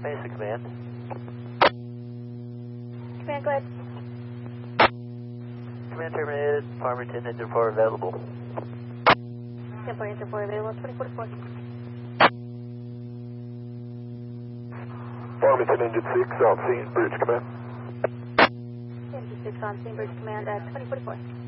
Mesa Command. Command, go ahead. Command terminated. Farmington engine 4 available. 10-4 engine 4 available. 2044. Farmington engine 6 on scene, bridge command. Engine 6 on scene, bridge command at 2044.